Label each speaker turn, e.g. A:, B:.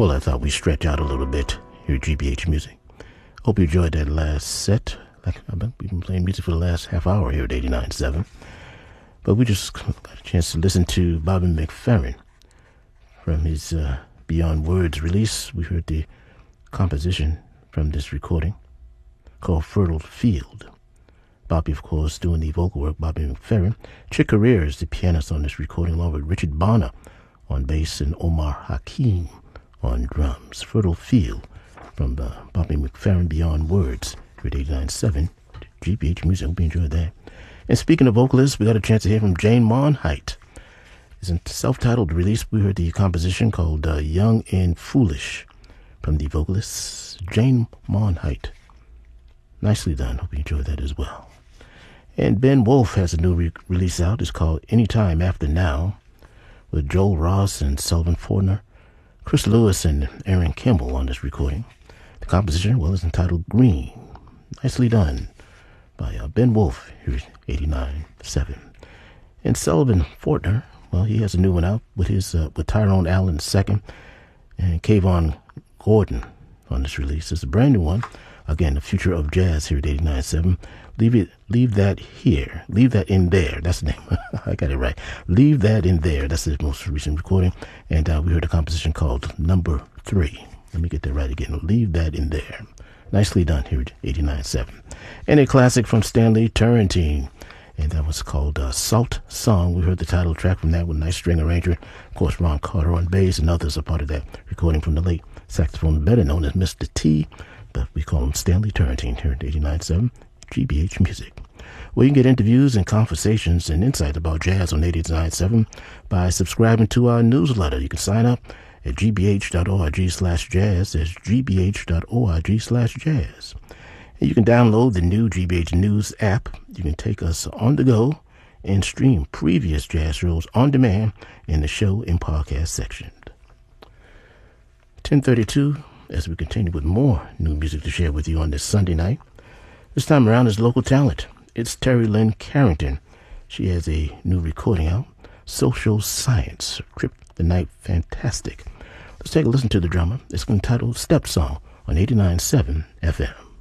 A: Well, I thought we'd stretch out a little bit here at GBH Music. Hope you enjoyed that last set. We've been playing music for the last half hour here at 89.7. But we just got a chance to listen to Bobby McFerrin from his Beyond Words release. We heard the composition from this recording called Fertile Field. Bobby, of course, doing the vocal work, Bobby McFerrin. Chick Corea is the pianist on this recording, along with Richard Bonner on bass and Omar Hakim on drums. Fertile Field from Bobby McFerrin, Beyond Words, here at 89.7 GBH Music. Hope you enjoyed that. And speaking of vocalists, we got a chance to hear from Jane Monheit. It's a self-titled release. We heard the composition called Young and Foolish from the vocalist Jane Monheit. Nicely done. Hope you enjoyed that as well. And Ben Wolf has a new release out. It's called Anytime After Now, with Joel Ross and Sullivan Fortner, Chris Lewis and Aaron Kimball on this recording. The composition, well, is entitled Green. Nicely done by Ben Wolf here at 89.7. And Sullivan Fortner, well, he has a new one out with his with Tyrone Allen II and Kayvon Gordon on this release. It's a brand new one. Again, the future of jazz here at 89.7. Leave that here. Leave that in there. That's the name. I got it right. Leave that in there. That's his most recent recording. And we heard a composition called Number 3. Let me get that right again. Leave that in there. Nicely done here at 89.7. And a classic from Stanley Turrentine. And that was called Salt Song. We heard the title track from that with a nice string arranger. Of course, Ron Carter on bass and others are part of that recording from the late saxophone, better known as Mr. T. But we call him Stanley Turrentine here at 89.7 GBH Music. Well, you can get interviews and conversations and insight about jazz on 89.7 by subscribing to our newsletter. You can sign up at gbh.org/jazz. That's gbh.org/jazz. And you can download the new GBH News app. You can take us on the go and stream previous jazz shows on demand in the show and podcast section. 10:32, as we continue with more new music to share with you on this Sunday night. This time around is local talent. It's Terry Lynn Carrington. She has a new recording out, Social Science, Trip the Night Fantastic. Let's take a listen to the drummer. It's entitled Step Song on 89.7 FM.